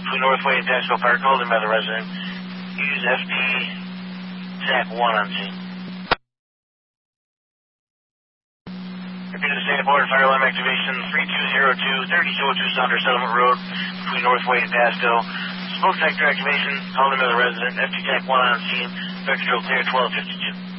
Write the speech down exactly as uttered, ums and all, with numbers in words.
between Northway and Tasco Park, called in by the resident. Use F T S A C one on scene. Repeat the state of order, fire alarm activation three two zero two, thirty two oh two Sounder Settlement Road between Northway and Tasco. Smoke detector activation, called in by the resident. F T S A C one on scene. Vector control clear twelve fifty-two.